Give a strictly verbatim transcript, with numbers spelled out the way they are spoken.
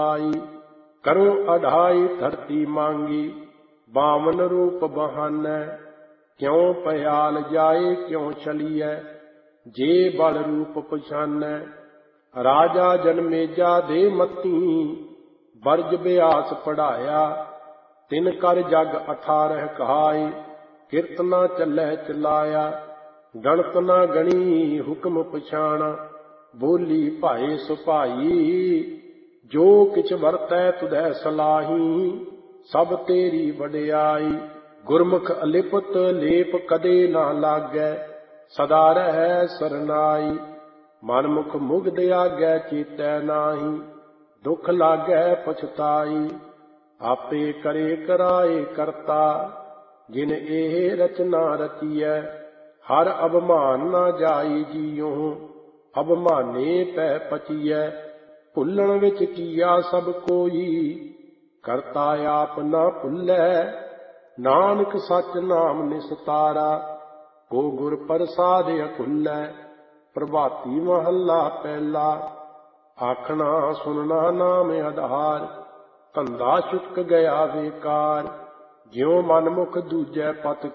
आई। करो अढ़ाई धरती मांगी, बामन रूप बहानै। क्यों पयाल जाए क्यों चलिए, जे बल रूप पछानै। राजा जनमेजा दे मती, बरज ब्यास पढ़ाया। तिन कर जग अठारह कहाई, किरतना चलै चलाया। गणत ना गणी हुक्म पछाणा, बोली भाए सुभाई। जो किछ वरतै तुधै सलाही, सब तेरी वडियाई। गुरमुख अलिपत लेप कदे ना लागै, सदा रहै सरनाई। मनमुख मुग्ध आगै चेतै नाही, दुख लागै पछताई। आपे करे कराए करता, जिन एह रचना रचियै। हर अभिमान ना जाई जियो, अभिमाने पै पचियै। भुलण विच कीया सब कोई, करता आप ना भुल्लै। नानक सच नाम निस्तारा, को गुर प्रसाद अकुल्लै। प्रभाती महला पहला, आखना सुनना नाम आधार। धंधा चुक गया बेकार, ज्यों मनमुख दूजै पत